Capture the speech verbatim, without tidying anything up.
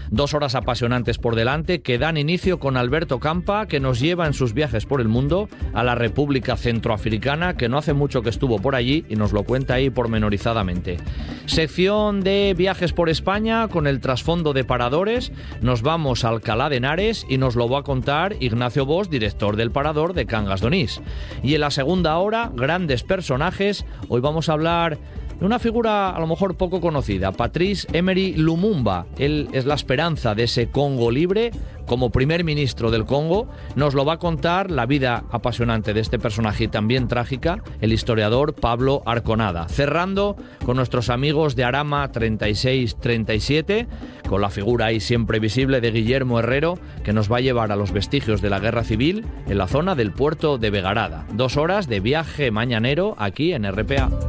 Dos horas apasionantes por delante que dan inicio con Alberto Campa, que nos lleva en sus viajes por el mundo a la República Centroafricana, que no hace mucho que estuvo por allí y nos lo cuenta ahí pormenorizadamente. Sección de viajes por España con el trasfondo de paradores. Nos vamos a Alcalá de Henares y nos lo va a contar Ignacio Bosch, director del parador de Cangas de Onís. Y en la segunda hora, grandes personajes. Hoy vamos a hablar de una figura a lo mejor poco conocida, Patrice Emery Lumumba. Él es la esperanza de ese Congo libre. Como primer ministro del Congo, nos lo va a contar la vida apasionante de este personaje y también trágica, el historiador Pablo Arconada. Cerrando con nuestros amigos de Arama treinta y seis treinta y siete, con la figura ahí siempre visible de Guillermo Herrero, que nos va a llevar a los vestigios de la guerra civil en la zona del puerto de Vegarada. Dos horas de viaje mañanero aquí en R P A.